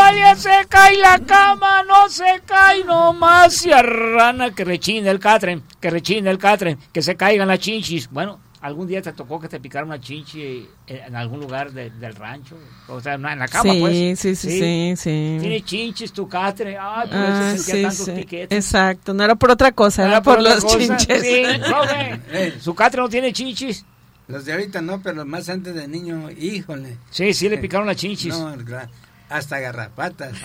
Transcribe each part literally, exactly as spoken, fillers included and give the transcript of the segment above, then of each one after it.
Amalia se cae la cama, no se cae nomás, se arrana, que rechine el catre, que rechine el catre, que se caigan las chinchis. Bueno, algún día te tocó que te picara una chinchi en algún lugar de, del rancho, o sea, en la cama, sí, pues. Sí, sí, sí, sí, sí. Tiene chinchis tu catre, ay, por ah, eso sentía sí, tantos sí. piquetes. Exacto, no era por otra cosa, No era, era por, por los cosa. chinches. Sí, joven, su catre no tiene chinchis. Los de ahorita no, pero más antes de niño, híjole. Sí, sí le picaron las chinchis. No, hasta garrapatas.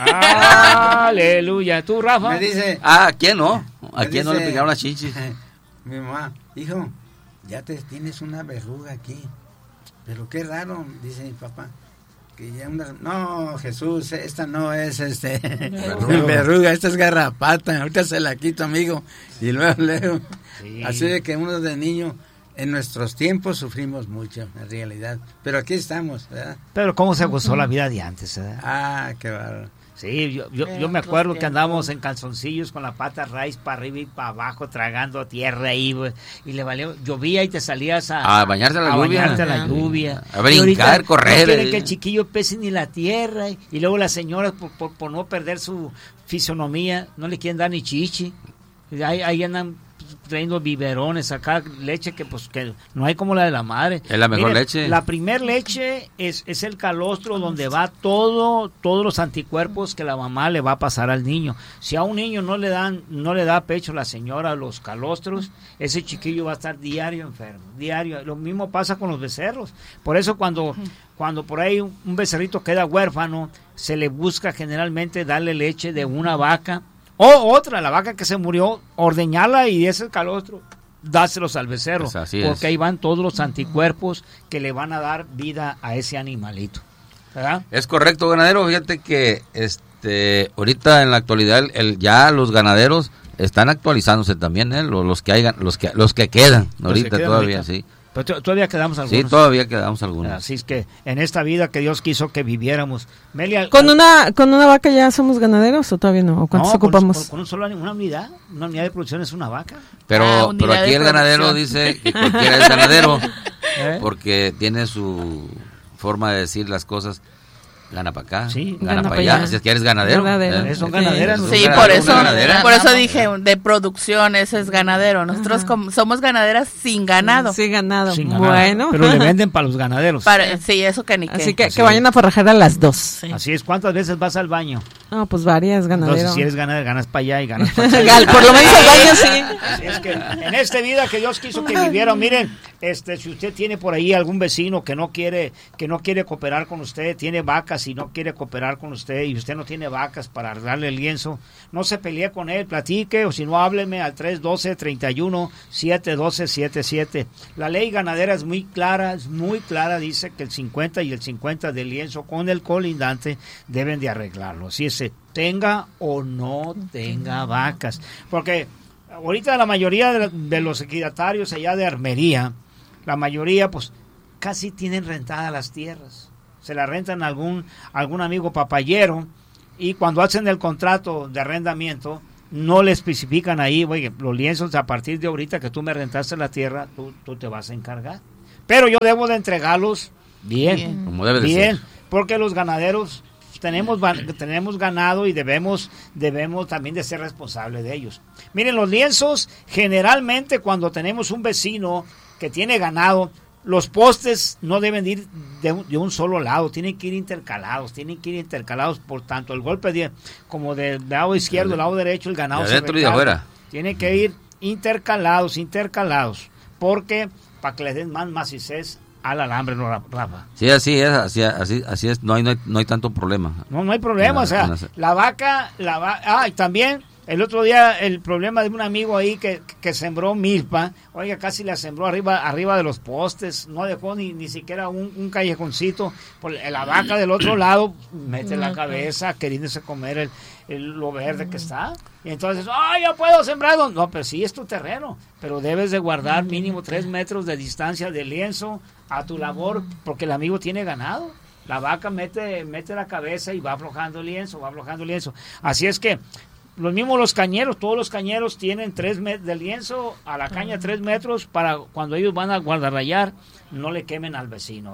Aleluya. ¿Tú, Rafa? Me dice... Ah, ¿a quién no? ¿A quién dice, no le picaron las chinchis? Mi mamá, hijo, ya te tienes una verruga aquí. Pero qué raro, dice mi papá. Que ya una... No, Jesús, esta no es este verruga. verruga, esta es garrapata. Ahorita se la quito, amigo. Y luego, luego. Sí. Así de que uno de niño... En nuestros tiempos sufrimos mucho, en realidad. Pero aquí estamos, ¿verdad? Pero cómo se gozó la vida de antes, ¿verdad? Ah, qué bárbaro. Sí, yo, yo, yo me acuerdo que andábamos en calzoncillos con la pata raíz para arriba y para abajo, tragando tierra ahí, y le valió, llovía y te salías a, a bañarse a la a lluvia. Bañarte a la lluvia. A brincar, correr. No quieren que el chiquillo pese ni la tierra, y, y luego las señoras, por, por, por no perder su fisonomía, no le quieren dar ni chichi. Ahí, ahí andan trayendo biberones acá, leche que pues que no hay como la de la madre. Es la mejor Mire, leche. La primer leche es, es el calostro donde va todo, todos los anticuerpos que la mamá le va a pasar al niño. Si a un niño no le dan, no le da pecho la señora los calostros, ese chiquillo va a estar diario enfermo, diario. Lo mismo pasa con los becerros. Por eso cuando, cuando por ahí un, un becerrito queda huérfano, se le busca generalmente darle leche de una vaca. O otra, la vaca que se murió, ordeñarla y ese calostro, dáselos al becerro, pues porque es. Ahí van todos los anticuerpos que le van a dar vida a ese animalito, ¿verdad? Es correcto, ganadero. Fíjate que este ahorita en la actualidad el, el ya los ganaderos están actualizándose también, ¿eh? los, los que hay, los que los que quedan los ahorita que quedan todavía, ahorita. Sí. Pero todavía quedamos algunos. Sí, todavía quedamos algunos. Así es que en esta vida que Dios quiso que viviéramos. Melia, ¿Con una con una vaca ya somos ganaderos o todavía no? ¿O cuántos no, ocupamos? Con, con un solo una unidad, una unidad de producción es una vaca. Pero, ah, pero aquí el ganadero dice que cualquiera es ganadero ¿Eh? porque tiene su forma de decir las cosas. Gana para acá, sí, gana, gana para allá. allá. Si es que eres ganadero. ganadero. ¿Eh? Son ganaderas. Sí, son por eso, ganadera. por eso dije de producción, ese es ganadero. Nosotros como, somos ganaderas sin ganado. Sin ganado. Sin bueno. Ganado. Pero le venden para los ganaderos. Para, sí, eso que ni qué. Así que, Así que vayan a forrajar a las dos. Sí. Así es. ¿Cuántas veces vas al baño? No, pues varias, ganadero. Entonces, si eres ganadero, ganas para allá y ganas para allá. Por lo menos al baño, sí. Así es que en esta vida que Dios quiso que vivieran, miren, este, si usted tiene por ahí algún vecino que no quiere, que no quiere cooperar con usted, tiene vacas y no quiere cooperar con usted y usted no tiene vacas para darle el lienzo, no se pelee con él, platique o si no hábleme al tres uno dos, tres uno, siete uno dos siete siete. La ley ganadera es muy clara, es muy clara, dice que el cincuenta y el cincuenta del lienzo con el colindante deben de arreglarlo, si ese tenga o no tenga vacas, porque ahorita la mayoría de, de los equidatarios allá de armería, la mayoría pues casi tienen rentadas las tierras. Se la rentan a algún, algún amigo papayero y cuando hacen el contrato de arrendamiento no le especifican ahí, oye, los lienzos a partir de ahorita que tú me rentaste la tierra, tú, tú te vas a encargar. Pero yo debo de entregarlos bien, bien, como debe de bien ser. Porque los ganaderos tenemos, tenemos ganado y debemos, debemos también de ser responsables de ellos. Miren, los lienzos generalmente cuando tenemos un vecino que tiene ganado, los postes no deben ir de un, de un solo lado, tienen que ir intercalados, tienen que ir intercalados por tanto el golpe de, como del lado izquierdo, del lado derecho, el ganado de se adentro y de afuera. Tienen que ir intercalados, intercalados, porque para que les den más macizez al alambre, ¿no, Rafa? Sí, así es, así, así, así es, no hay, no hay, no hay tanto problema. No, no hay problema, la, o sea, la, la vaca, la va, ah, y también el otro día el problema de un amigo ahí que, que sembró milpa, oiga, casi la sembró arriba arriba de los postes, no dejó ni, ni siquiera un, un callejoncito, por la vaca del otro lado mete la cabeza queriéndose comer el, el, lo verde que está, y entonces, ¡ay, yo puedo sembrarlo! No, pero sí es tu terreno, pero debes de guardar mínimo tres metros de distancia de lienzo a tu labor, porque el amigo tiene ganado. La vaca mete, mete la cabeza y va aflojando el lienzo, va aflojando el lienzo. Así es que los mismos los cañeros, todos los cañeros tienen tres metros de lienzo a la caña, tres metros para cuando ellos van a guardarrayar, no le quemen al vecino, ¿verdad?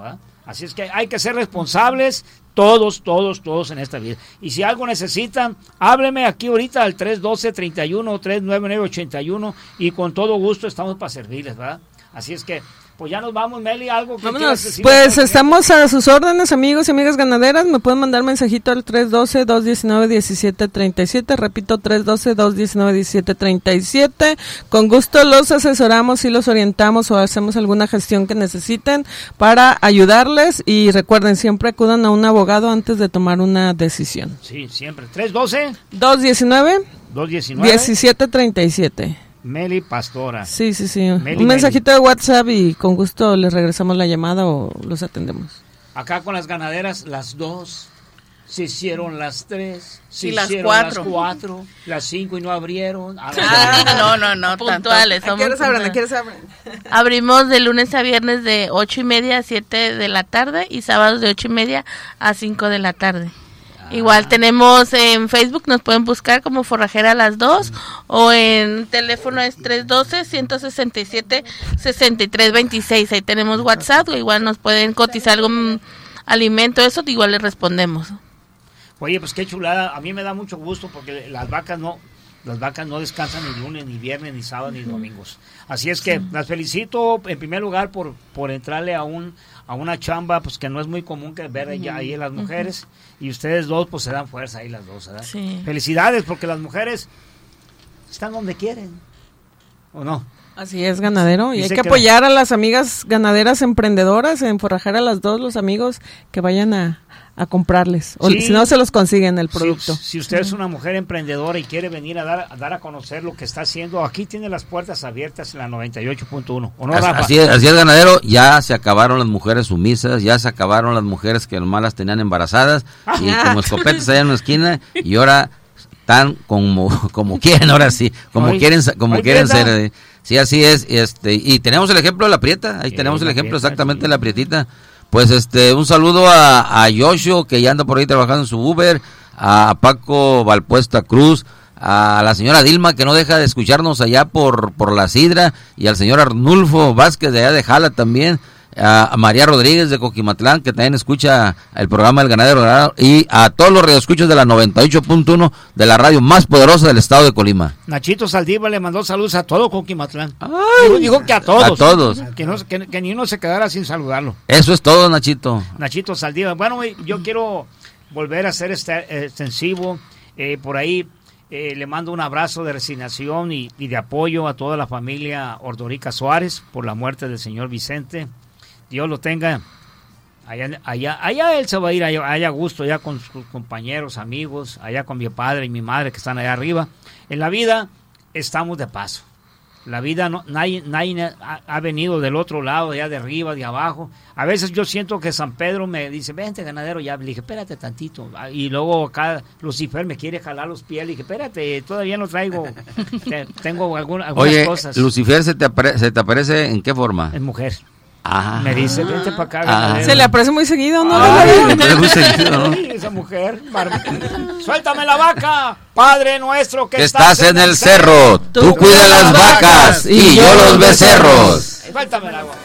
Así es que hay que ser responsables todos, todos, todos en esta vida. Y si algo necesitan, hábleme aquí ahorita al tres uno dos, treinta y uno, tres nueve nueve, ochenta y uno y con todo gusto estamos para servirles, ¿verdad? Así es que, pues ya nos vamos, Meli, algo que Vámonos, decir. pues estamos a sus órdenes, amigos y amigas ganaderas. Me pueden mandar mensajito al tres uno dos, dos uno nueve, uno siete tres siete. Repito, tres uno dos, dos uno nueve, uno siete tres siete. Con gusto los asesoramos y los orientamos o hacemos alguna gestión que necesiten para ayudarles. Y recuerden, siempre acudan a un abogado antes de tomar una decisión. Sí, siempre. tres uno dos, dos uno nueve, dos uno nueve, uno siete tres siete. Meli Pastora. Sí, sí, sí. Meli, un mensajito Meli. de WhatsApp y con gusto les regresamos la llamada o los atendemos. Acá con las ganaderas, las dos, se hicieron las tres, se Y las hicieron cuatro. las cuatro, las cinco y no abrieron. Ah, Ah, no, no, no, ¿A puntuales. qué somos horas abren? ¿A puntuales. qué horas abren? Abrimos de lunes a viernes de ocho y media a siete de la tarde y sábados de ocho y media a cinco de la tarde. Igual tenemos en Facebook, nos pueden buscar como Forrajera Las Dos, o en teléfono es tres uno dos, uno seis siete, seis tres dos seis. Ahí tenemos WhatsApp, igual nos pueden cotizar algún alimento, eso igual les respondemos. Oye, pues qué chulada. A mí me da mucho gusto porque las vacas no, las vacas no descansan ni lunes, ni viernes, ni sábado, ni domingos. Así es que las felicito en primer lugar por por entrarle a un a una chamba pues que no es muy común que ver ahí, ahí en las mujeres, y ustedes dos pues se dan fuerza ahí las dos, ¿verdad? Sí. Felicidades, porque las mujeres están donde quieren, ¿o no? Así es, ganadero. Y Dice hay que que- apoyar a las amigas ganaderas emprendedoras en Forrajera Las Dos, los amigos que vayan a, a comprarles. O Sí. si no, se los consiguen el producto. Si, si usted es una mujer emprendedora y quiere venir a dar, a dar a conocer lo que está haciendo, aquí tiene las puertas abiertas en la noventa y ocho punto uno. ¿O no, Rafa? Así es, así es, ganadero. Ya se acabaron las mujeres sumisas, ya se acabaron las mujeres que nomás las tenían embarazadas y como escopetas allá en una esquina, y ahora están como como quieren, ahora sí, como Ay, quieren como ay, quieren Prieta. ser. eh. Sí, así es. Este, y tenemos el ejemplo de la Prieta, ahí Sí, tenemos el la ejemplo Prieta, exactamente sí. de la Prietita. Pues este, un saludo a, a Yoshio, que ya anda por ahí trabajando en su Uber, a Paco Valpuesta Cruz, a la señora Dilma, que no deja de escucharnos allá por, por la Sidra, y al señor Arnulfo Vázquez de allá de Jala también, a, a María Rodríguez de Coquimatlán, que también escucha el programa El Ganadero Dorado, y a todos los radioescuchos de la noventa y ocho punto uno de la radio más poderosa del estado de Colima. Nachito Saldívar le mandó saludos a todo Coquimatlán. Dijo, dijo que a todos. A todos. Que, no, que, que ni uno se quedara sin saludarlo. Eso es todo, Nachito. Nachito Saldívar. Bueno, yo quiero volver a ser este, extensivo. Eh, por ahí eh, le mando un abrazo de resignación y, y de apoyo a toda la familia Ordorica Suárez por la muerte del señor Vicente. Dios lo tenga. Allá, allá, allá él se va a ir, allá, allá a gusto, allá con sus compañeros, amigos, allá con mi padre y mi madre que están allá arriba. En la vida estamos de paso. La vida, no, nadie, nadie ha, ha venido del otro lado, allá de arriba, de abajo. A veces yo siento que San Pedro me dice, vente, ganadero, ya. Le dije, espérate tantito. Y luego acá Lucifer me quiere jalar los pies. Le dije, espérate, todavía no traigo, te- tengo alguna, algunas Oye, cosas. Lucifer, ¿se te, apare- se te aparece en qué forma? Es mujer. Ah. Me dice, vente para acá, Ah. ganadero. Se le aparece muy seguido, ¿no? Ay, Tiene muy sentido, ¿no? ay, esa mujer. bar- Suéltame la vaca, Padre nuestro que Que estás en el cerro, tú cuida las vacas y yo los becerros. Suéltame la vaca.